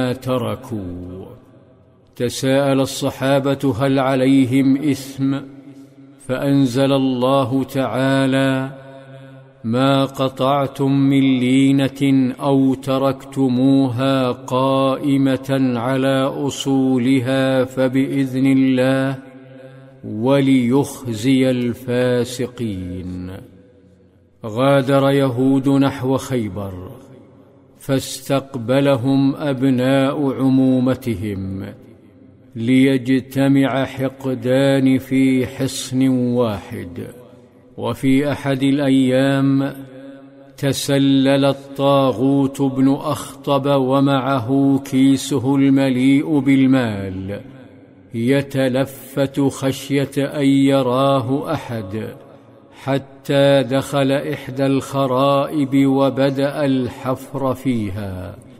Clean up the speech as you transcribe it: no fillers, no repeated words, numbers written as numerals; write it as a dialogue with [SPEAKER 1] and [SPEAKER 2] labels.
[SPEAKER 1] تركوا. تساءل الصحابة هل عليهم إثم؟ فأنزل الله تعالى: ما قطعتم من لينة أو تركتموها قائمة على أصولها فبإذن الله وليخزي الفاسقين. غادر يهود نحو خيبر، فاستقبلهم أبناء عمومتهم ليجتمع حقدان في حصن واحد. وفي أحد الأيام تسلل الطاغوت بن أخطب ومعه كيسه المليء بالمال يتلفت خشية أن يراه أحد، حتى دخل إحدى الخرائب وبدأ الحفر فيها،